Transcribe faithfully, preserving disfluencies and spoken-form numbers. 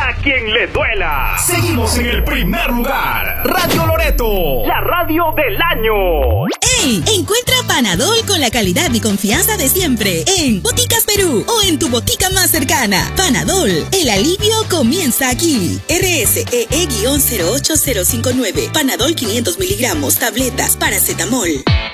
a quien le duela. Seguimos en el primer lugar. Radio Loreto, la radio del año. ¡Ey! Encuentra Panadol con la calidad y confianza de siempre en Boticas Perú o en tu botica más cercana. Panadol, el alivio comienza aquí. R S E E cero ocho cero cinco nueve. Panadol quinientos miligramos, tabletas, paracetamol.